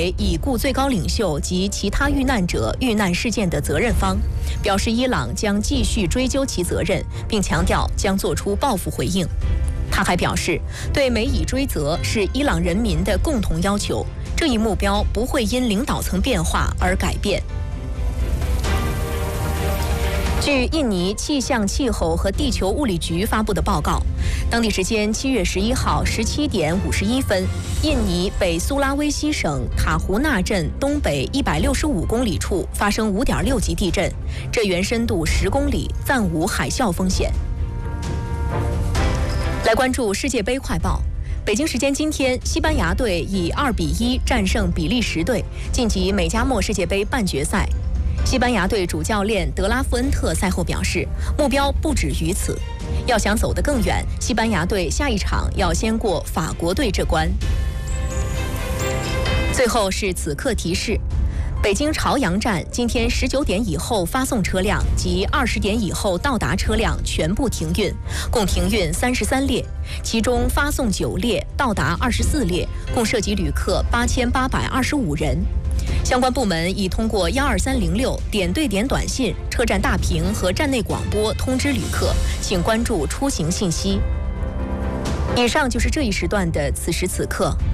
为已故最高领袖及其他遇难者遇难事件的责任方，表示伊朗将继续追究其责任，并强调将作出报复回应。他还表示，对美以追责是伊朗人民的共同要求，这一目标不会因领导层变化而改变。据印尼气象、气候和地球物理局发布的报告，当地时间7月11号17点51分，印尼北苏拉威西省塔胡纳镇东北165公里处发生5.6级地震，震源深度10公里，暂无海啸风险。来关注世界杯快报。北京时间今天，西班牙队以2比1战胜比利时队，晋级美加墨世界杯半决赛。西班牙队主教练德拉富恩特赛后表示，目标不止于此，要想走得更远，西班牙队下一场要先过法国队这关。最后是此刻提示：北京朝阳站今天19点以后发送车辆及20点以后到达车辆全部停运，共停运33列，其中发送9列，到达24列，共涉及旅客8825人。相关部门已通过12306点对点短信、车站大屏和站内广播通知旅客，请关注出行信息。以上就是这一时段的此时此刻。